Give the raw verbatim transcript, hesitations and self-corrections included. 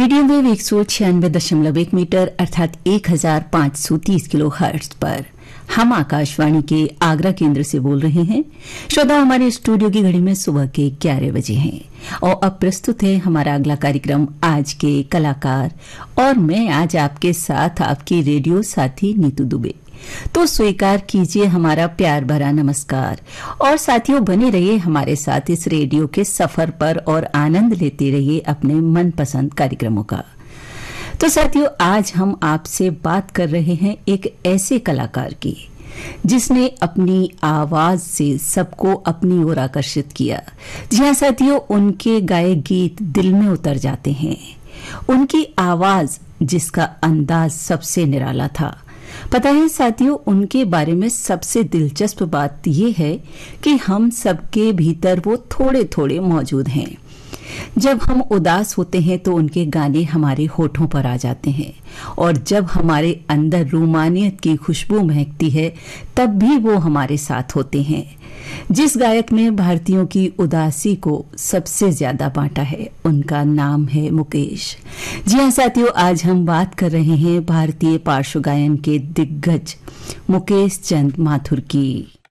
Medium wave एक सौ छियानवे दशमलव एक मीटर अर्थात एक हजार पांच सौ तीस किलो हर्ट्ज पर हम आकाशवाणी के आगरा केंद्र से बोल रहे हैं। श्रोता, हमारे स्टूडियो की घड़ी में सुबह के ग्यारह बजे हैं और अब प्रस्तुत है हमारा अगला कार्यक्रम आज के कलाकार, और मैं आज आपके साथ आपकी रेडियो साथी नीतू दुबे। तो स्वीकार कीजिए हमारा प्यार भरा नमस्कार और साथियों, बने रहिए हमारे साथ इस रेडियो के सफर पर और आनंद लेते रहिए अपने मनपसंद कार्यक्रमों का। तो साथियों, आज हम आपसे बात कर रहे हैं एक ऐसे कलाकार की जिसने अपनी आवाज से सबको अपनी ओर आकर्षित किया। जी हाँ साथियों, उनके गाए गीत दिल में उतर जाते हैं। उनकी आवाज, जिसका अंदाज सबसे निराला था। पता है साथियों, उनके बारे में सबसे दिलचस्प बात यह है कि हम सबके भीतर वो थोड़े थोड़े मौजूद हैं। जब हम उदास होते हैं तो उनके गाने हमारे होठों पर आ जाते हैं, और जब हमारे अंदर रूमानियत की खुशबू महकती है तब भी वो हमारे साथ होते हैं। जिस गायक ने भारतीयों की उदासी को सबसे ज्यादा बांटा है, उनका नाम है मुकेश। जी हाँ साथियों, आज हम बात कर रहे हैं भारतीय पार्श्व गायन के दिग्गज मुकेश चंद माथुर की।